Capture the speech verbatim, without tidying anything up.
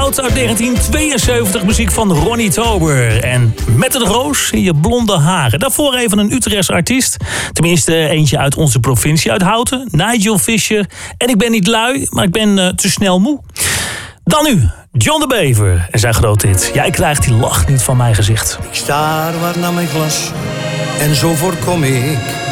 oud uit negentien tweeënzeventig, muziek van Ronnie Tober. En Met een roos in je blonde haren. Daarvoor even een Utrechtse artiest. Tenminste, eentje uit onze provincie, uit Houten. Nigel Fisher. En ik ben niet lui, maar ik ben uh, te snel moe. Dan nu, John de Bever en zijn grote hit. Jij krijgt die lach niet van mijn gezicht. Ik staar waar naar mijn glas en zo voorkom ik